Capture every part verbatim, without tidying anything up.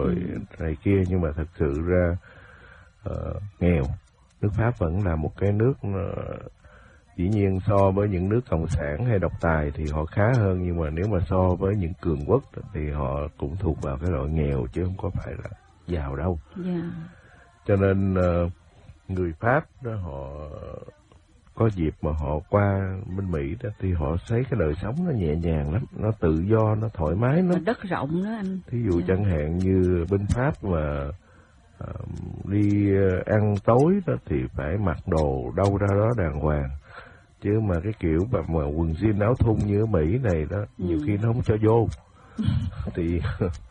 rồi ừ. này kia, nhưng mà thật sự ra uh, nghèo. Nước Pháp vẫn là một cái nước uh, dĩ nhiên so với những nước cộng sản hay độc tài thì họ khá hơn, nhưng mà nếu mà so với những cường quốc thì họ cũng thuộc vào cái loại nghèo chứ không có phải là giàu đâu. Yeah. Cho nên uh, người Pháp đó họ có dịp mà họ qua bên Mỹ đó thì họ thấy cái đời sống nó nhẹ nhàng lắm, nó tự do, nó thoải mái lắm. Đất rộng đó anh. Thí dụ yeah. chẳng hạn như bên Pháp mà uh, đi ăn tối đó thì phải mặc đồ đâu ra đó đàng hoàng. Chứ mà cái kiểu mà, mà quần jean áo thun như ở Mỹ này đó, ừ. nhiều khi nó không cho vô. Thì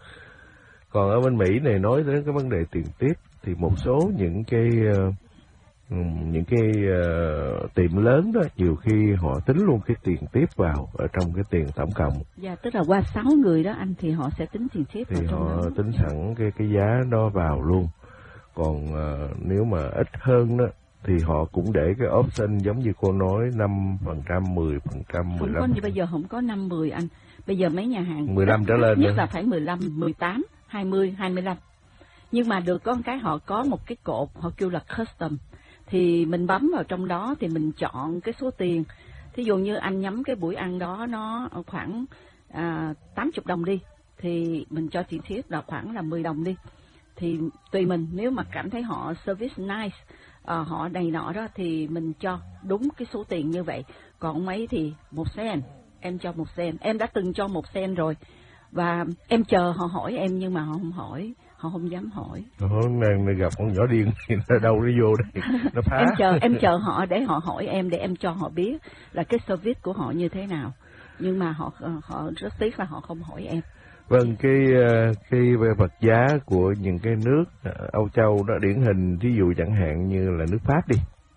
còn ở bên Mỹ này nói đến cái vấn đề tiền tiếp thì một số những cái uh, những cái uh, tiệm lớn đó nhiều khi họ tính luôn cái tiền tiếp vào ở trong cái tiền tổng cộng. Dạ, tức là qua sáu người đó anh thì họ sẽ tính tiền tiếp thì vào trong họ đó. tính sẵn cái cái giá đó vào luôn. Còn uh, nếu mà ít hơn đó thì họ cũng để cái option giống như cô nói năm phần trăm, mười phần trăm, mười lăm. Không có như bây giờ không có năm mười anh. Bây giờ mấy nhà hàng mười lăm trở lên nhất là phải mười lăm, mười tám, hai mươi, hai mươi lăm. Nhưng mà được có một cái họ có một cái cột họ kêu là custom. Thì mình bấm vào trong đó thì mình chọn cái số tiền. Thí dụ như anh nhắm cái buổi ăn đó nó khoảng à, tám mươi đồng đi, thì mình cho tiền tiếp là khoảng là mười đồng đi. Thì tùy mình, nếu mà cảm thấy họ service nice, à, họ đầy nọ đó thì mình cho đúng cái số tiền như vậy. Còn mấy thì một sen, em cho một sen, em đã từng cho một sen rồi. Và em chờ họ hỏi em nhưng mà họ không hỏi, họ không dám hỏi. Hôm nay gặp con nhỏ điên thì nó đâu nó vô đây, nó phá. Em chờ, em chờ họ để họ hỏi em, để em cho họ biết là cái service của họ như thế nào. Nhưng mà họ họ rất tiếc là họ không hỏi em. Vâng, cái cái vật giá của những cái nước Âu Châu đó điển hình, ví dụ chẳng hạn như là nước Pháp đi.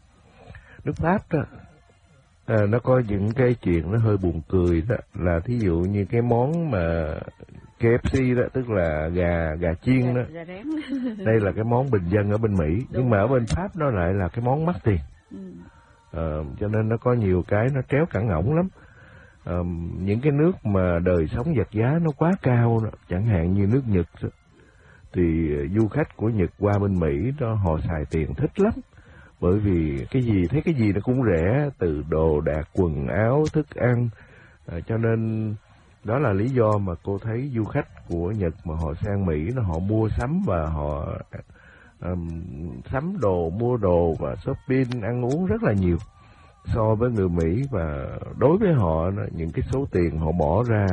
Nước Pháp đó, à, nó có những cái chuyện nó hơi buồn cười đó, là thí dụ như cái món mà K F C đó, tức là gà gà chiên đó. Gà rán. Đây là cái món bình dân ở bên Mỹ. Đúng. Nhưng mà ở bên Pháp nó lại là cái món mắc tiền. Ừ. À, cho nên nó có nhiều cái nó tréo cẳng ngỗng lắm. À, những cái nước mà đời sống vật giá nó quá cao đó, chẳng hạn như nước Nhật đó, thì du khách của Nhật qua bên Mỹ đó họ xài tiền thích lắm. Bởi vì cái gì thấy cái gì nó cũng rẻ, từ đồ đạc, quần áo, thức ăn. À, cho nên đó là lý do mà cô thấy du khách của Nhật mà họ sang Mỹ nó họ mua sắm và họ um, sắm đồ, mua đồ và shopping, ăn uống rất là nhiều so với người Mỹ. Và đối với họ những cái số tiền họ bỏ ra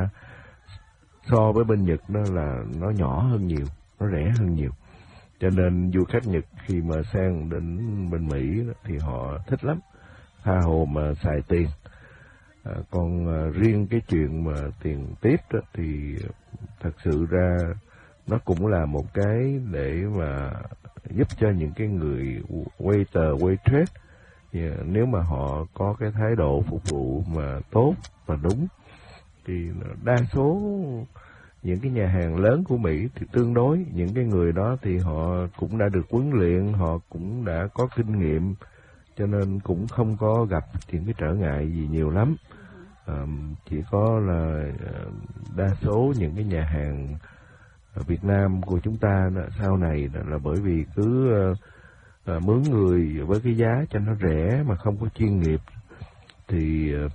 so với bên Nhật đó là nó nhỏ hơn nhiều, nó rẻ hơn nhiều. Cho nên du khách Nhật khi mà sang đến bên Mỹ thì họ thích lắm, tha hồ mà xài tiền. À, còn à, riêng cái chuyện mà tiền tiếp đó, thì thật sự ra nó cũng là một cái để mà giúp cho những cái người waiter, waitress, thì nếu mà họ có cái thái độ phục vụ mà tốt và đúng thì đa số những cái nhà hàng lớn của Mỹ thì tương đối những cái người đó thì họ cũng đã được huấn luyện, họ cũng đã có kinh nghiệm, cho nên cũng không có gặp những cái trở ngại gì nhiều lắm. À, chỉ có là đa số những cái nhà hàng ở Việt Nam của chúng ta đó, sau này đó, là bởi vì cứ à, mướn người với cái giá cho nó rẻ mà không có chuyên nghiệp thì à,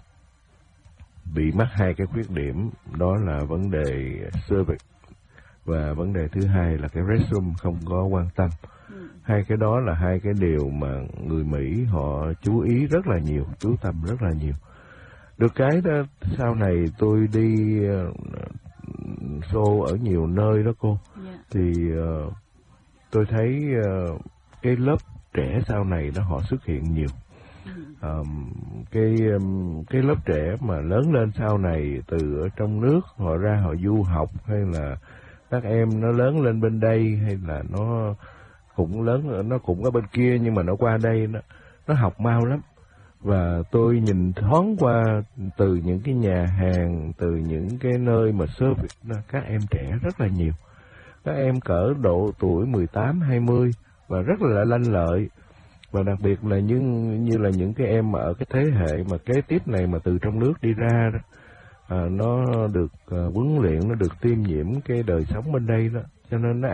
bị mắc hai cái khuyết điểm, đó là vấn đề service và vấn đề thứ hai là cái resume không có quan tâm. Ừ. Hai cái đó là hai cái điều mà người Mỹ họ chú ý rất là nhiều, chú tâm rất là nhiều. Được cái đó, sau này tôi đi uh, show ở nhiều nơi đó cô, yeah. thì uh, tôi thấy uh, cái lớp trẻ sau này đó họ xuất hiện nhiều. Um, cái um, cái lớp trẻ mà lớn lên sau này từ ở trong nước họ ra họ du học, hay là các em nó lớn lên bên đây, hay là nó cũng lớn nó cũng ở bên kia nhưng mà nó qua đây nó nó học mau lắm. Và tôi nhìn thoáng qua từ những cái nhà hàng, từ những cái nơi mà service, các em trẻ rất là nhiều. Các em cỡ độ tuổi mười tám, hai mươi và rất là lanh lợi. Và đặc biệt là như, như là những cái em mà ở cái thế hệ mà kế tiếp này mà từ trong nước đi ra đó, à, nó được à, huấn luyện, nó được tiêm nhiễm cái đời sống bên đây đó, cho nên nó